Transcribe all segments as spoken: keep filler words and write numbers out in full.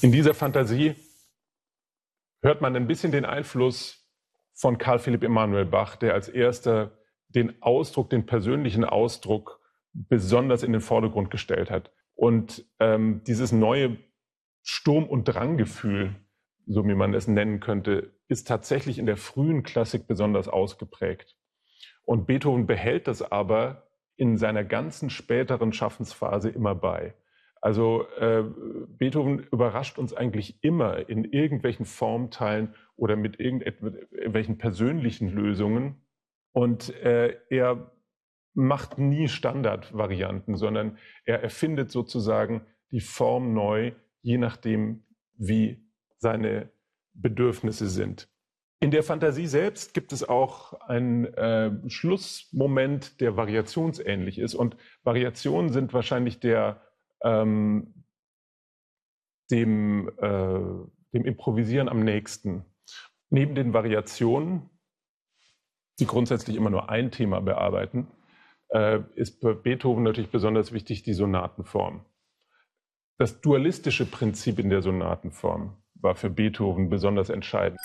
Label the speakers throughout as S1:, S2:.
S1: In dieser Fantasie hört man ein bisschen den Einfluss von Carl Philipp Emanuel Bach, der als erster den Ausdruck, den persönlichen Ausdruck besonders in den Vordergrund gestellt hat. Und ähm, dieses neue Sturm- und Dranggefühl, so wie man es nennen könnte, ist tatsächlich in der frühen Klassik besonders ausgeprägt. Und Beethoven behält das aber in seiner ganzen späteren Schaffensphase immer bei. Also äh, Beethoven überrascht uns eigentlich immer in irgendwelchen Formteilen oder mit irgendwelchen persönlichen Lösungen. Und äh, er macht nie Standardvarianten, sondern er erfindet sozusagen die Form neu, je nachdem, wie seine Bedürfnisse sind. In der Fantasie selbst gibt es auch einen äh, Schlussmoment, der variationsähnlich ist. Und Variationen sind wahrscheinlich der ähm, dem, äh, dem Improvisieren am nächsten. Neben den Variationen, die grundsätzlich immer nur ein Thema bearbeiten, äh, ist bei Beethoven natürlich besonders wichtig die Sonatenform. Das dualistische Prinzip in der Sonatenform war für Beethoven besonders entscheidend.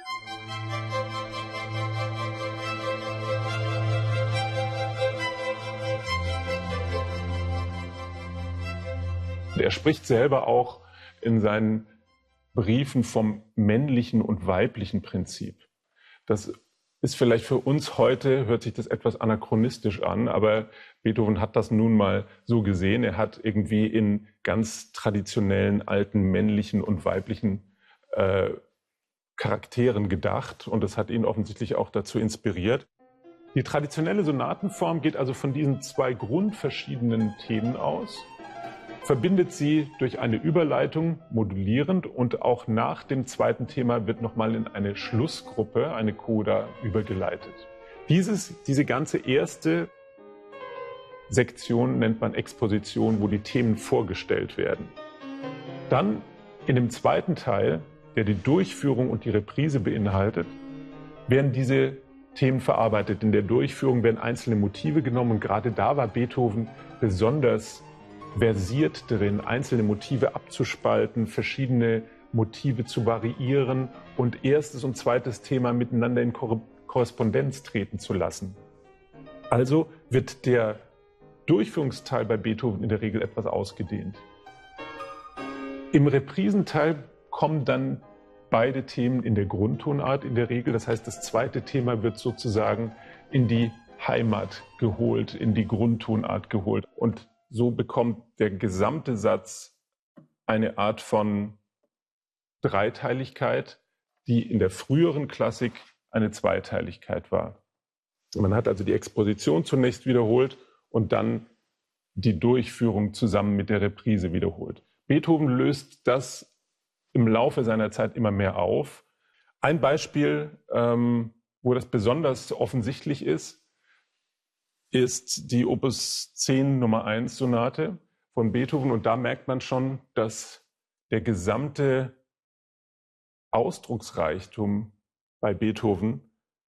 S1: Er spricht selber auch in seinen Briefen vom männlichen und weiblichen Prinzip. Das ist vielleicht für uns heute, hört sich das etwas anachronistisch an, aber Beethoven hat das nun mal so gesehen. Er hat irgendwie in ganz traditionellen, alten, männlichen und weiblichen äh, Charakteren gedacht und das hat ihn offensichtlich auch dazu inspiriert. Die traditionelle Sonatenform geht also von diesen zwei grundverschiedenen Themen aus, verbindet sie durch eine Überleitung modulierend und auch nach dem zweiten Thema wird nochmal in eine Schlussgruppe, eine Coda, übergeleitet. Dieses, diese ganze erste Sektion nennt man Exposition, wo die Themen vorgestellt werden. Dann in dem zweiten Teil, der die Durchführung und die Reprise beinhaltet, werden diese Themen verarbeitet. In der Durchführung werden einzelne Motive genommen und gerade da war Beethoven besonders versiert darin, einzelne Motive abzuspalten, verschiedene Motive zu variieren und erstes und zweites Thema miteinander in Korrespondenz treten zu lassen. Also wird der Durchführungsteil bei Beethoven in der Regel etwas ausgedehnt. Im Reprisenteil kommen dann beide Themen in der Grundtonart in der Regel. Das heißt, das zweite Thema wird sozusagen in die Heimat geholt, in die Grundtonart geholt. Und so bekommt der gesamte Satz eine Art von Dreiteiligkeit, die in der früheren Klassik eine Zweiteiligkeit war. Man hat also die Exposition zunächst wiederholt und dann die Durchführung zusammen mit der Reprise wiederholt. Beethoven löst das im Laufe seiner Zeit immer mehr auf. Ein Beispiel, ähm, wo das besonders offensichtlich ist, ist die Opus zehn Nummer eins Sonate von Beethoven. Und da merkt man schon, dass der gesamte Ausdrucksreichtum bei Beethoven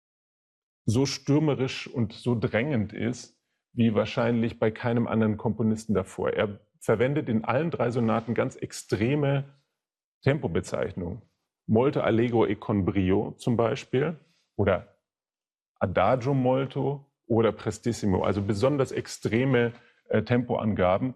S1: so stürmerisch und so drängend ist, wie wahrscheinlich bei keinem anderen Komponisten davor. Er verwendet in allen drei Sonaten ganz extreme Tempobezeichnungen. Molto allegro e con brio zum Beispiel oder Adagio molto oder Prestissimo, also besonders extreme äh, Tempoangaben.